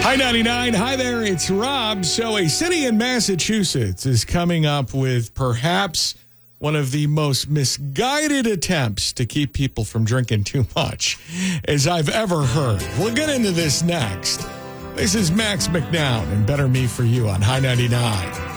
Hi, 99. Hi there. It's Rob. So a city in Massachusetts is coming up with perhaps one of the most misguided attempts to keep people from drinking too much as I've ever heard. We'll get into this next. This is Max McNown and Better Me for You on High 99.